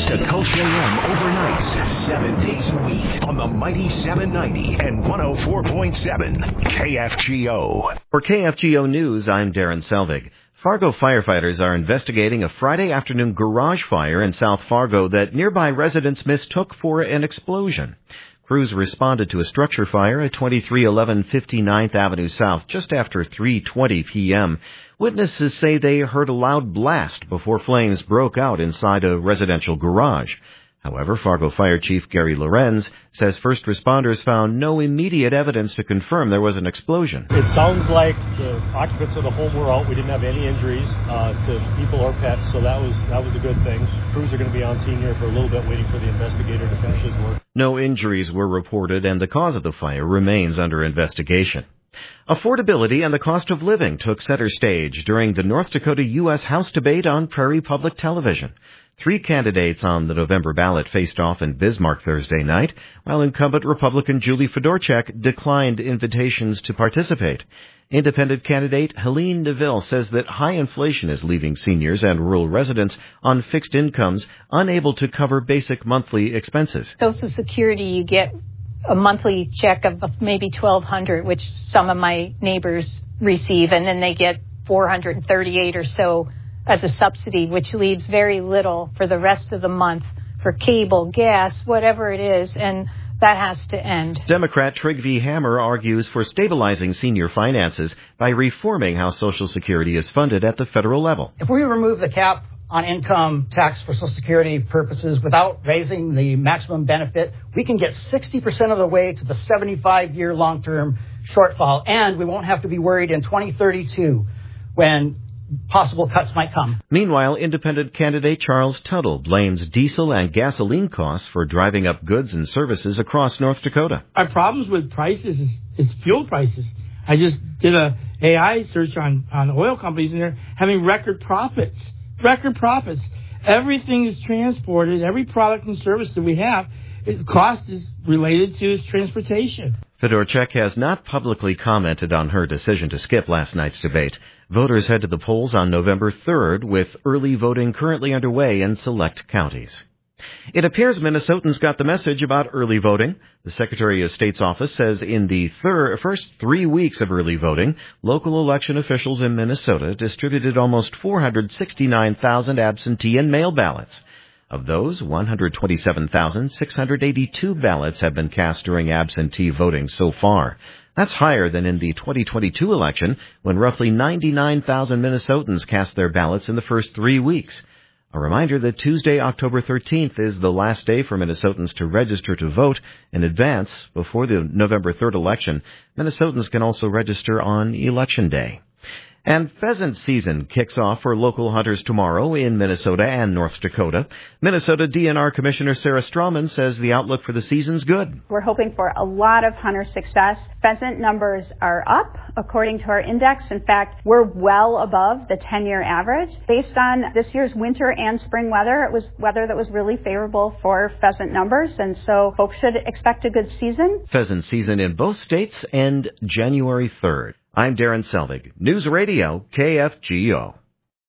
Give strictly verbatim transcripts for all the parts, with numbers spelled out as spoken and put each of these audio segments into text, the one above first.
to Culture A M overnights, seven days a week on the mighty seven ninety and one oh four point seven K F G O. For K F G O News, I'm Darren Selvig. Fargo firefighters are investigating a Friday afternoon garage fire in South Fargo that nearby residents mistook for an explosion. Crews responded to a structure fire at twenty-three eleven fifty-ninth Avenue South just after three twenty p.m. Witnesses say they heard a loud blast before flames broke out inside a residential garage. However, Fargo Fire Chief Gary Lorenz says first responders found no immediate evidence to confirm there was an explosion. It sounds like the occupants of the home were out. We didn't have any injuries uh, to people or pets, so that was that was a good thing. Crews are going to be on scene here for a little bit, waiting for the investigator to finish his work. No injuries were reported, and the cause of the fire remains under investigation. Affordability and the cost of living took center stage during the North Dakota U S House debate on Prairie Public Television. Three candidates on the November ballot faced off in Bismarck Thursday night, while incumbent Republican Julie Fedorchak declined invitations to participate. Independent candidate Helene DeVille says that high inflation is leaving seniors and rural residents on fixed incomes unable to cover basic monthly expenses. Social Security, you get a monthly check of maybe twelve hundred dollars, which some of my neighbors receive, and then they get four hundred thirty-eight dollars or so as a subsidy, which leaves very little for the rest of the month for cable, gas, whatever it is, and that has to end. Democrat Trygve Hammer argues for stabilizing senior finances by reforming how Social Security is funded at the federal level. If we remove the cap on income tax for Social Security purposes without raising the maximum benefit, we can get sixty percent of the way to the seventy-five year long-term shortfall, and we won't have to be worried in twenty thirty-two when possible cuts might come. Meanwhile, independent candidate Charles Tuttle blames diesel and gasoline costs for driving up goods and services across North Dakota. Our problems with prices is, is fuel prices. I just did a A I search on, on oil companies, and they're having record profits. Record profits. Everything is transported. Every product and service that we have, its cost is related to its transportation. Fedorchak has not publicly commented on her decision to skip last night's debate. Voters head to the polls on November third, with early voting currently underway in select counties. It appears Minnesotans got the message about early voting. The Secretary of State's office says in the thir- first three weeks of early voting, local election officials in Minnesota distributed almost four hundred sixty-nine thousand absentee and mail ballots. Of those, one hundred twenty-seven thousand six hundred eighty-two ballots have been cast during absentee voting so far. That's higher than in the twenty twenty-two election, when roughly ninety-nine thousand Minnesotans cast their ballots in the first three weeks. A reminder that Tuesday, October thirteenth, is the last day for Minnesotans to register to vote in advance before the November third election. Minnesotans can also register on Election Day. And pheasant season kicks off for local hunters tomorrow in Minnesota and North Dakota. Minnesota D N R Commissioner Sarah Strawman says the outlook for the season's good. We're hoping for a lot of hunter success. Pheasant numbers are up according to our index. In fact, we're well above the ten-year average. Based on this year's winter and spring weather, it was weather that was really favorable for pheasant numbers, and so folks should expect a good season. Pheasant season in both states ends January third. I'm Darren Selvig, News Radio K F G O.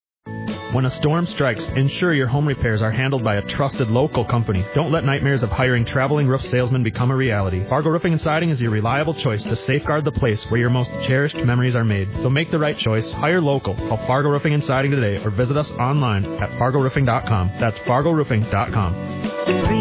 When a storm strikes, ensure your home repairs are handled by a trusted local company. Don't let nightmares of hiring traveling roof salesmen become a reality. Fargo Roofing and Siding is your reliable choice to safeguard the place where your most cherished memories are made. So make the right choice. Hire local. Call Fargo Roofing and Siding today or visit us online at fargo roofing dot com. That's fargo roofing dot com.